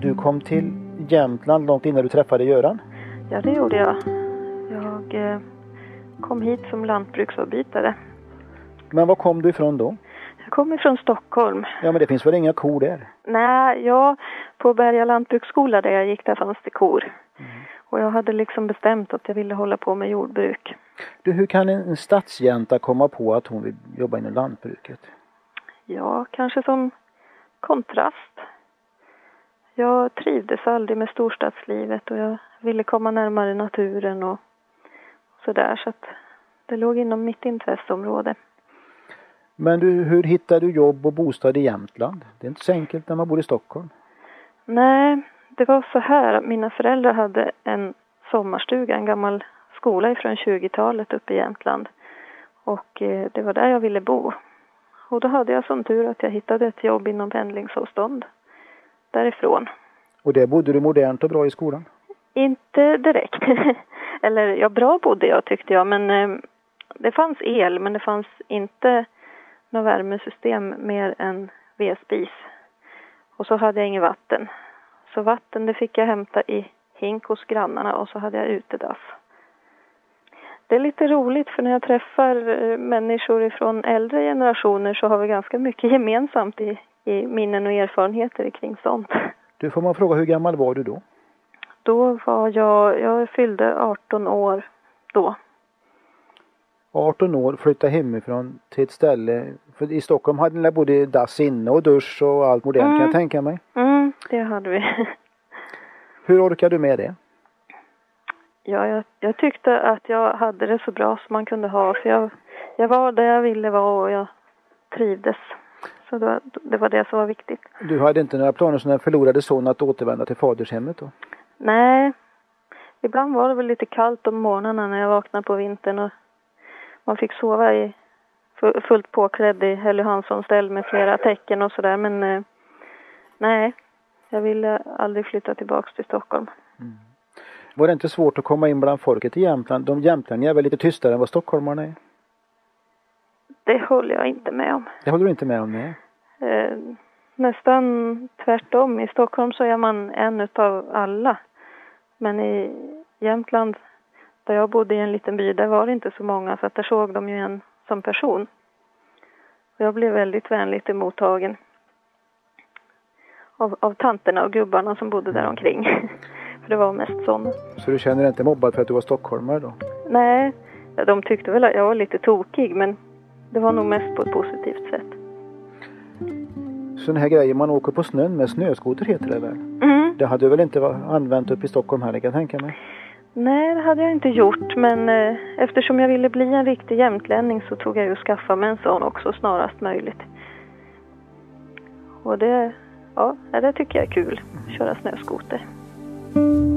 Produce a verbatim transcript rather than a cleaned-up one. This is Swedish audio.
Du kom till Jämtland långt innan du träffade Göran? Ja, det gjorde jag. Jag eh, kom hit som lantbruksavbytare. Men var kom du ifrån då? Jag kom ifrån Stockholm. Ja, men det finns väl inga kor där? Nej, ja, på Berga lantbruksskola där jag gick, där fanns det kor. Mm. Och jag hade liksom bestämt att jag ville hålla på med jordbruk. Du, hur kan en, en stadsjänta komma på att hon vill jobba inom lantbruket? Ja, kanske som kontrast. Jag trivdes aldrig med storstadslivet och jag ville komma närmare naturen och sådär, så att det låg inom mitt intresseområde. Men du, hur hittade du jobb och bostad i Jämtland? Det är inte så enkelt när man bor i Stockholm. Nej, det var så här. Mina föräldrar hade en sommarstuga, en gammal skola ifrån tjugotalet uppe i Jämtland. Och eh, det var där jag ville bo. Och då hade jag som tur att jag hittade ett jobb inom pendlingsavstånd därifrån. Och där bodde du modernt och bra i skolan? Inte direkt. Eller ja, bra bodde jag tyckte jag. Men eh, det fanns el, men det fanns inte något värmesystem mer än vedspis. Och så hade jag inget vatten. Så vatten det fick jag hämta i hink hos grannarna och så hade jag utedass. Det är lite roligt för när jag träffar människor från äldre generationer så har vi ganska mycket gemensamt i, i minnen och erfarenheter kring sånt. Du, får man fråga hur gammal var du då? Då var jag, jag fyllde arton år då. arton år, flytta hemifrån till ett ställe. För i Stockholm hade ni både dass inne och dusch och allt modernt, mm. kan jag tänka mig. Mm, det hade vi. Hur orkar du med det? Ja, jag, jag tyckte att jag hade det så bra som man kunde ha. För jag, jag var där jag ville vara och jag trivdes. Så då, det var det som var viktigt. Du hade inte några planer som en förlorade son att återvända till fadershemmet då? Nej. Ibland var det väl lite kallt om morgnarna när jag vaknade på vintern. Och man fick sova i fullt påklädd i Helly Hanssons ställ med flera täcken och sådär. Men eh, nej, jag ville aldrig flytta tillbaka till Stockholm. Mm. Var det inte svårt att komma in bland folket i Jämtland? De jämtlänningar är väl lite tystare än vad stockholmarna är? Det håller jag inte med om. Det håller du inte med om, nej? Eh, nästan tvärtom. I Stockholm så är man en utav alla. Men i Jämtland, där jag bodde i en liten by, där var det inte så många. Så att där såg de ju en som person. Och jag blev väldigt vänligt emottagen. Av, av tanterna och gubbarna som bodde där omkring. För det var mest sådana. Så du känner dig inte mobbad för att du var stockholmare då? Nej, de tyckte väl att jag var lite tokig. Men det var nog mest på ett positivt sätt. Sån här grejer man åker på snön med snöskoter heter det väl? Mm. Det hade du väl inte använt upp i Stockholm här, kan jag tänka mig? Nej, det hade jag inte gjort. Men eh, eftersom jag ville bli en riktig jämtlänning så tog jag ju skaffa mig en sån också snarast möjligt. Och det, ja, det tycker jag är kul. Köra snöskoter.